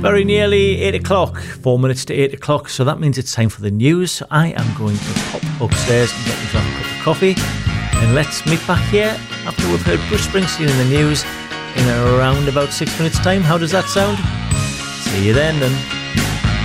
Very nearly 8 o'clock, 4 minutes to 8 o'clock, so that means it's time for the news. I am going to pop upstairs and get myself a cup of coffee, and let's meet back here after we've heard Bruce Springsteen in the news in around about 6 minutes' time. How does that sound? See you then.